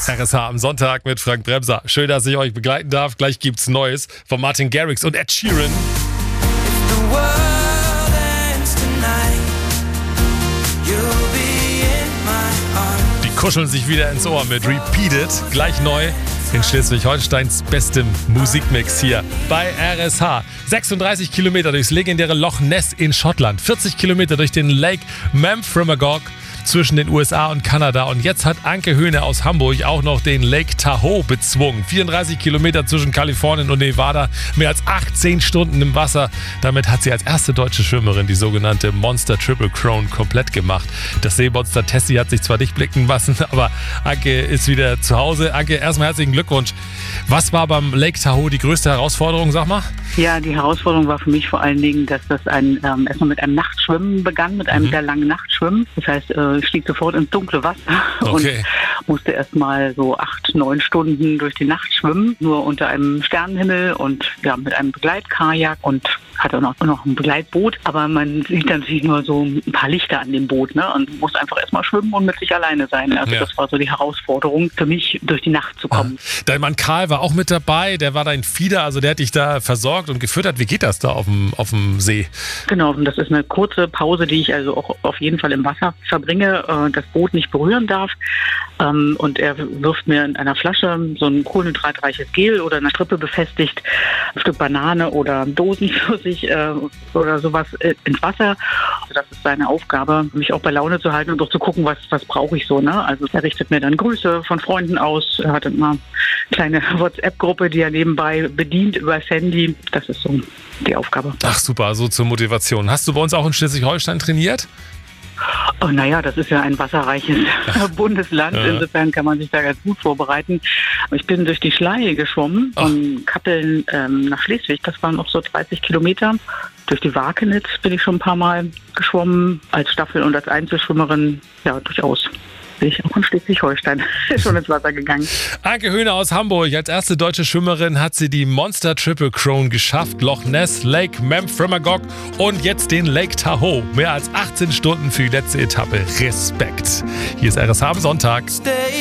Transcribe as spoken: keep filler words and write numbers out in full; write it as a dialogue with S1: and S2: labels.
S1: R S H am Sonntag mit Frank Bremser. Schön, dass ich euch begleiten darf. Gleich gibt's Neues von Martin Garrix und Ed Sheeran. Die kuscheln sich wieder ins Ohr mit Repeated. Gleich neu in Schleswig-Holsteins bestem Musikmix hier bei R S H. sechsunddreißig Kilometer durchs legendäre Loch Ness in Schottland. vierzig Kilometer durch den Lake Memphremagog zwischen den U S A und Kanada. Und jetzt hat Anke Höhne aus Hamburg auch noch den Lake Tahoe bezwungen. vierunddreißig Kilometer zwischen Kalifornien und Nevada, mehr als achtzehn Stunden im Wasser. Damit hat sie als erste deutsche Schwimmerin die sogenannte Monster Triple Crown komplett gemacht. Das Seemonster Tessie hat sich zwar nicht blicken lassen, aber Anke ist wieder zu Hause. Anke, erstmal herzlichen Glückwunsch. Was war beim Lake Tahoe die größte Herausforderung, sag mal?
S2: Ja, die Herausforderung war für mich vor allen Dingen, dass das ein, ähm, erstmal mit einem Nachtschwimmen begann, mit einem mhm. sehr langen Nachtschwimmen. Das heißt, äh, ich stieg sofort ins dunkle Wasser
S1: okay.
S2: und musste erstmal so acht, neun Stunden durch die Nacht schwimmen, nur unter einem Sternenhimmel und ja, mit einem Begleitkajak und hatte auch noch ein Begleitboot, aber man sieht dann natürlich nur so ein paar Lichter an dem Boot, ne? Und muss einfach erstmal schwimmen und mit sich alleine sein. Also ja. das war so die Herausforderung für mich, durch die Nacht zu kommen.
S1: Ah. Dein Mann Karl war auch mit dabei, der war dein Fieder, also der hat dich da versorgt und gefüttert. Wie geht das da auf dem, auf dem See?
S2: Genau, das ist eine kurze Pause, die ich also auch auf jeden Fall im Wasser verbringe, das Boot nicht berühren darf. Und er wirft mir in einer Flasche so ein kohlenhydratreiches Gel oder eine Strippe befestigt, ein Stück Banane oder Dosenpfirsich oder sowas ins Wasser. Das ist seine Aufgabe, mich auch bei Laune zu halten und auch zu gucken, was, was brauche ich so. Ne? Also er richtet mir dann Grüße von Freunden aus. Er hat immer eine kleine WhatsApp-Gruppe, die er nebenbei bedient über das Handy. Das ist so die Aufgabe.
S1: Ach super, so zur Motivation. Hast du bei uns auch in Schleswig-Holstein trainiert?
S2: Oh, naja, das ist ja ein wasserreiches Bundesland. Ja. Insofern kann man sich da ganz gut vorbereiten. Ich bin durch die Schleie geschwommen, Ach. von Kappeln ähm, nach Schleswig. Das waren auch so dreißig Kilometer. Durch die Wakenitz bin ich schon ein paar Mal geschwommen. Als Staffel- und als Einzelschwimmerin, ja, durchaus. Bin ich auch in Schleswig-Holstein schon ins Wasser gegangen.
S1: Anke Höhne aus Hamburg. Als erste deutsche Schwimmerin hat sie die Monster Triple Crown geschafft. Loch Ness, Lake Memphremagog und jetzt den Lake Tahoe. Mehr als achtzehn Stunden für die letzte Etappe. Respekt. Hier ist R S H am Sonntag.